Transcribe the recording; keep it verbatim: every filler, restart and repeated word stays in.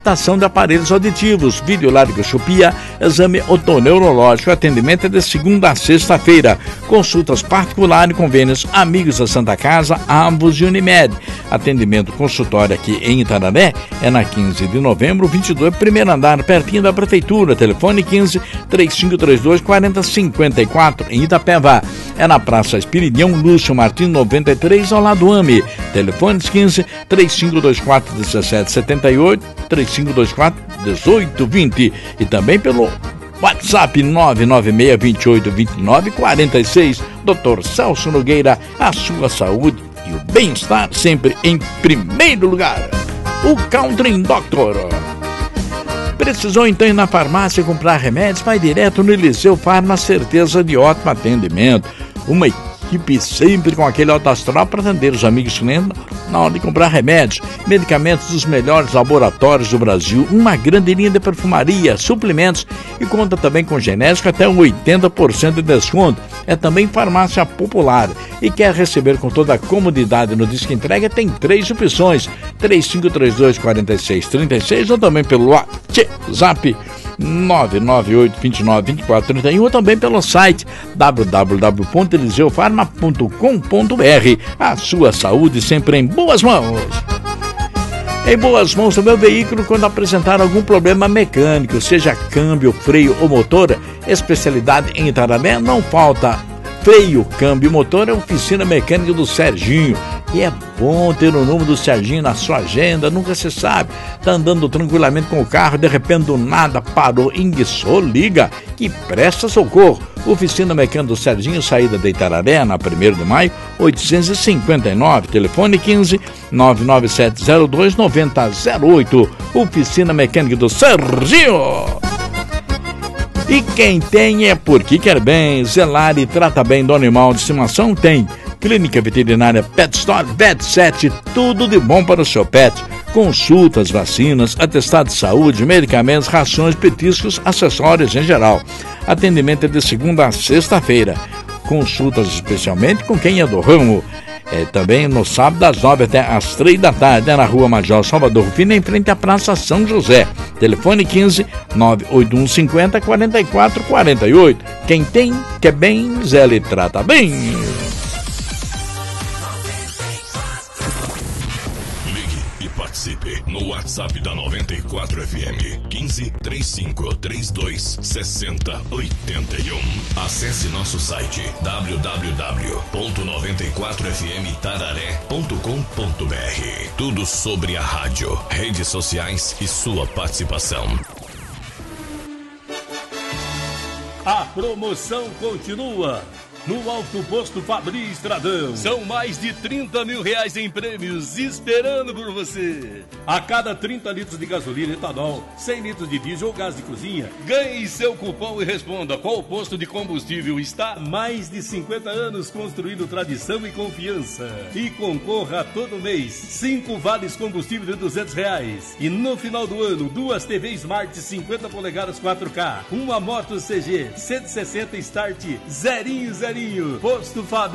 Ação de aparelhos auditivos, videolaringoscopia, exame otoneurológico, atendimento é de segunda a sexta-feira, consultas particulares e convênios Amigos da Santa Casa, Ambos e Unimed. Atendimento consultório aqui em Itararé é na quinze de novembro, vinte e dois, primeiro andar, pertinho da prefeitura, telefone quinze, três cinco três dois, quatro zero cinco quatro, em Itapeva. É na Praça Espiridião Lúcio Martins noventa e três, ao lado do AME. Telefones quinze, três cinco dois quatro, dezessete setenta e oito, três cinco dois quatro, dezoito vinte, e também pelo WhatsApp nove nove seis, dois oito, dois nove quatro seis. doutor Celso Nogueira, a sua saúde e o bem-estar sempre em primeiro lugar. O Country Doctor. Precisou então ir na farmácia comprar remédios? Vai direto no Eliseu Farma, certeza de ótimo atendimento. Uma equipe sempre com aquele alto astral para atender os amigos clientes na hora de comprar remédios, medicamentos dos melhores laboratórios do Brasil, uma grande linha de perfumaria, suplementos e conta também com genérico até um oitenta por cento de desconto. É também farmácia popular e quer receber com toda a comodidade no Disque Entrega, tem três opções, três cinco três dois, quatro seis três seis ou também pelo WhatsApp nove nove oito, dois nove, dois quatro três um ou também pelo site w w w ponto eliseu farma ponto com ponto b r. A sua saúde sempre em boas mãos. Em boas mãos do meu veículo quando apresentar algum problema mecânico, seja câmbio, freio ou motor, especialidade em Itararé, não falta. Freio, câmbio e motor é a oficina mecânica do Serginho. E é bom ter o número do Serginho na sua agenda, nunca se sabe. Tá andando tranquilamente com o carro, de repente do nada parou, enguiçou, liga, que presta socorro. Oficina mecânica do Serginho, saída de Itararé, na primeiro de maio, oitocentos e cinquenta e nove, telefone quinze, nove nove sete zero dois, nove zero zero oito. Oficina mecânica do Serginho. E quem tem é porque quer bem, zelar e trata bem do animal de estimação tem. Clínica Veterinária Pet Store, Vet sete, tudo de bom para o seu pet. Consultas, vacinas, atestado de saúde, medicamentos, rações, petiscos, acessórios em geral. Atendimento é de segunda a sexta-feira. Consultas especialmente com quem é do ramo. É, também no sábado das nove até às três da tarde, é na Rua Major Salvador Rufino, em frente à Praça São José. Telefone quinze, nove oito um cinco zero, quatro quatro quatro oito. Quem tem, quer bem, zela e trata bem. Ligue e participe no WhatsApp da noventa e quatro F M, quinze, trinta e cinco, trinta e dois, sessenta, oitenta e um. Acesse nosso site w w w ponto noventa e quatro f m tararé ponto com ponto b r. Tudo sobre a rádio, redes sociais e sua participação. A promoção continua no Alto Posto Fabri Estradão. São mais de trinta mil reais em prêmios esperando por você. A cada trinta litros de gasolina, etanol, cem litros de diesel ou gás de cozinha, ganhe seu cupom e responda qual posto de combustível está há mais de cinquenta anos construindo tradição e confiança. E concorra a todo mês cinco vales combustível de duzentos reais. E no final do ano, duas T V Smart cinquenta polegadas quatro K, uma moto C G cento e sessenta Start zerinho zerinho. Posto Fabri